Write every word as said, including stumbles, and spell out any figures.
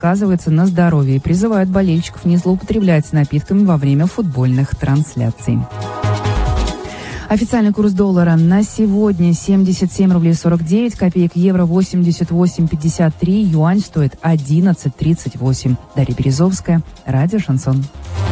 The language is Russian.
сказывается на здоровье и призывают болельщиков не злоупотреблять напитками во время футбольных трансляций. Официальный курс доллара на сегодня семьдесят семь рублей сорок девять копеек, евро восемьдесят восемь пятьдесят три, юань стоит одиннадцать тридцать восемь. Дарья Березовская, радио «Шансон».